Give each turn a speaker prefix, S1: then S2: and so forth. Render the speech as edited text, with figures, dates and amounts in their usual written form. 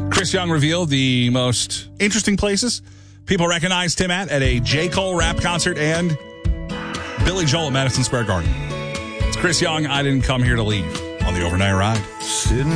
S1: Chris Young revealed the most interesting places people recognized him at a J. Cole rap concert and Billy Joel at Madison Square Garden. It's Chris Young, I Didn't Come Here to Leave on the Overnight Ride.
S2: Sitting